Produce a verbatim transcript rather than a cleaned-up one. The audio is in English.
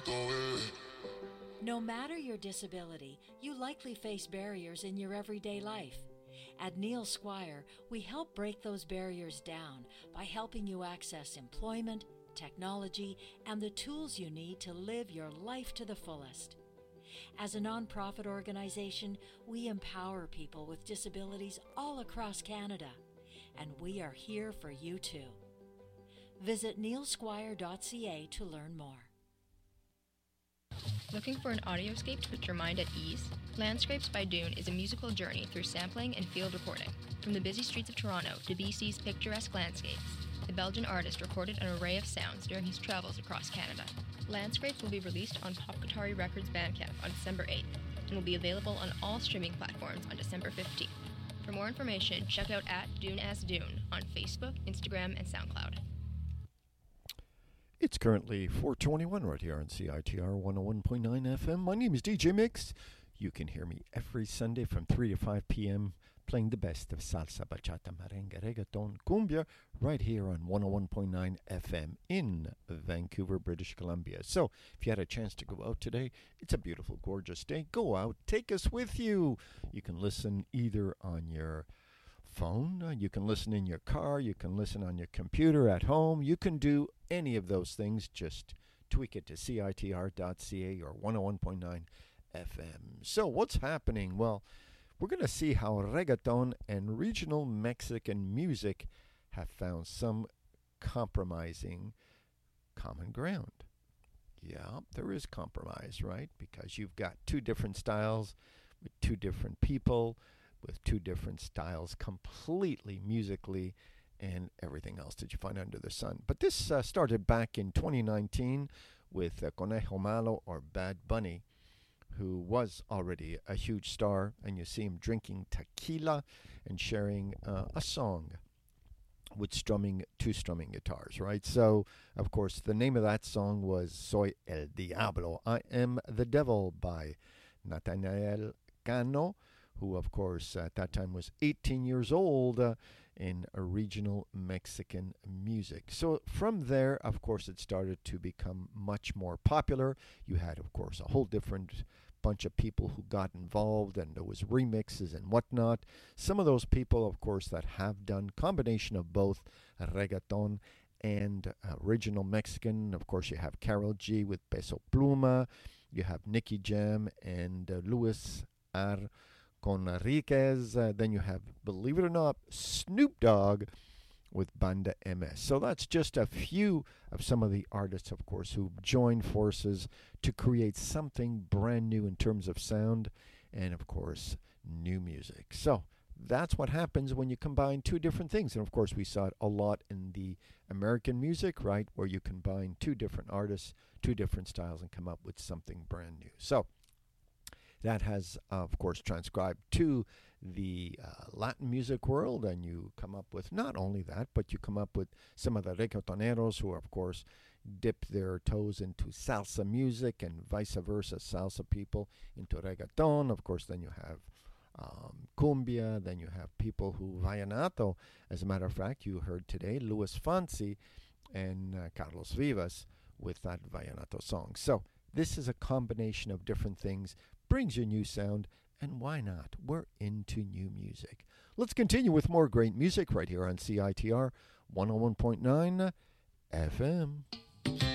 No matter your disability, you likely face barriers in your everyday life. At Neil Squire, we help break those barriers down by helping you access employment, technology, and the tools you need to live your life to the fullest. As a nonprofit organization, we empower people with disabilities all across Canada, and we are here for you too. Visit neil squire dot c a to learn more. Looking for an audioscape to put your mind at ease? Landscapes by Dune is a musical journey through sampling and field recording. From the busy streets of Toronto to B C's picturesque landscapes, the Belgian artist recorded an array of sounds during his travels across Canada. Landscapes will be released on Pop Guitari Records Bandcamp on December eighth and will be available on all streaming platforms on December fifteenth. For more information, check out at Dune as Dune on Facebook, Instagram, and SoundCloud. It's currently four twenty-one right here on C I T R one oh one point nine F M. My name is D J Mix. You can hear me every Sunday from three to five p.m. playing the best of salsa, bachata, merengue, reggaeton, cumbia right here on one oh one point nine F M in Vancouver, British Columbia. So if you had a chance to go out today, it's a beautiful, gorgeous day. Go out, take us with you. You can listen either on your phone, uh, you can listen in your car, you can listen on your computer at home. You can do any of those things. Just tweak it to C I T R dot C A or one oh one point nine F M. So what's happening? Well, we're going to see how reggaeton and regional Mexican music have found some compromising common ground. Yeah, there is compromise, right? Because you've got two different styles with two different people with two different styles completely musically and everything else that you find under the sun. But this uh, started back in twenty nineteen with uh, Conejo Malo, or Bad Bunny, who was already a huge star, and you see him drinking tequila and sharing uh, a song with strumming, two strumming guitars, right? So, of course, the name of that song was Soy el Diablo, I Am the Devil, by Nathaniel Cano, who, of course, at that time was eighteen years old uh, in a regional Mexican music. So from there, of course, it started to become much more popular. You had, of course, a whole different bunch of people who got involved, and there was remixes and whatnot. Some of those people, of course, that have done combination of both reggaeton and uh, original Mexican. Of course, you have Karol G with Peso Pluma. You have Nicky Jam and uh, Luis R. Conriquez. Uh, then you have, believe it or not, Snoop Dogg with Banda M S. So that's just a few of some of the artists, of course, who joined forces to create something brand new in terms of sound and, of course, new music. So that's what happens when you combine two different things. And, of course, we saw it a lot in the American music, right, where you combine two different artists, two different styles, and come up with something brand new. So that has, uh, of course, transcribed to the uh, Latin music world, and you come up with not only that, but you come up with some of the reggaetoneros who, of course, dip their toes into salsa music, and vice versa, salsa people into reggaeton. Of course, then you have um, cumbia, then you have people who, vallenato, as a matter of fact, you heard today, Luis Fonsi and uh, Carlos Vivas with that vallenato song. So this is a combination of different things, brings you a new sound, and why not? We're into new music. Let's continue with more great music right here on C I T R one oh one point nine F M.